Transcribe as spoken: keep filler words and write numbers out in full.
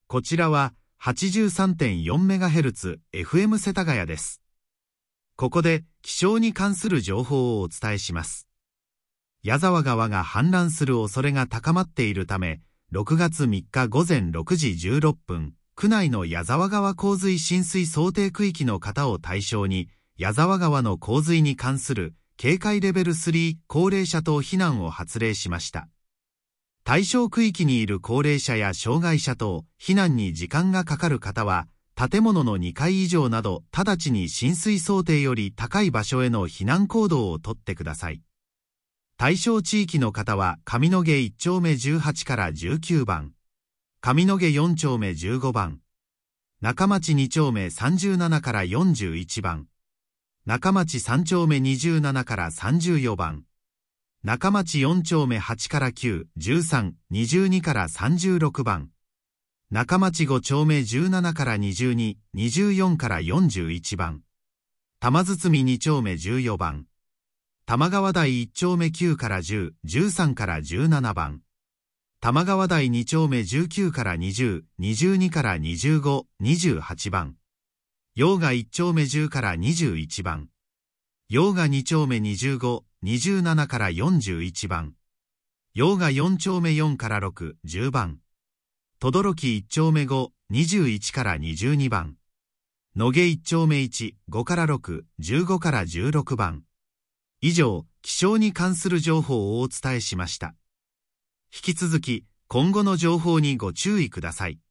こちらは はちじゅうさんてんよんメガヘルツエフエム 世田谷です。ここで気象に関する情報をお伝えします。矢沢川が氾濫する恐れが高まっているため、ろくがつみっかごぜんろくじじゅうろっぷん、区内の矢沢川洪水浸水想定区域の方を対象に、矢沢川の洪水に関する警戒レベルスリー高齢者等避難を発令しました。対象区域にいる高齢者や障害者等、避難に時間がかかる方は、建物のにかい以上など直ちに浸水想定より高い場所への避難行動をとってください。対象地域の方は上野毛いち丁目じゅうはちからじゅうきゅうばん、上野毛よん丁目じゅうごばん、中町に丁目さんじゅうななからよんじゅういちばん、中町さん丁目にじゅうななからさんじゅうよんばん、中町よん丁目はちからきゅう、じゅうさん、にじゅうにからさんじゅうろくばん、中町ご丁目じゅうななからにじゅうに、にじゅうよんからよんじゅういちばん、玉堤に丁目じゅうよんばん、玉川台いち丁目きゅうからじゅう、じゅうさんからじゅうななばん、玉川台に丁目じゅうきゅうからにじゅう、にじゅうにからにじゅうご、にじゅうはちばん、用賀いち丁目じゅうからにじゅういちばん、用賀に丁目にじゅうご、にじゅうななからよんじゅういちばん、用賀よん丁目よんからろく、じゅうばん、等々力いち丁目ご、にじゅういちからにじゅうにばん、野毛いち丁目いち、ごからろく、じゅうごからじゅうろくばん。以上、気象に関する情報をお伝えしました。引き続き、今後の情報にご注意ください。